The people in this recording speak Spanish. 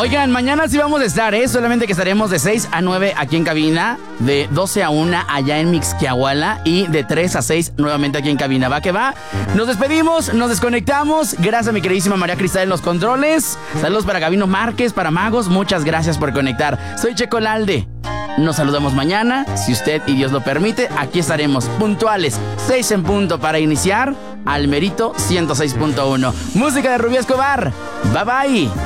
Oigan, mañana sí vamos a estar, solamente que estaremos de 6 a 9 aquí en cabina, de 12 a 1 allá en Mixquiahuala y de 3 a 6 nuevamente aquí en cabina. Va que va. Nos despedimos, nos desconectamos. Gracias a mi queridísima María Cristal en los controles. Saludos para Gabino Márquez, para Magos. Muchas gracias por conectar. Soy Checo Lalde. Nos saludamos mañana, si usted y Dios lo permite. Aquí estaremos puntuales, 6 en punto para iniciar Almerito 106.1. Música de Rubí Escobar. Bye bye.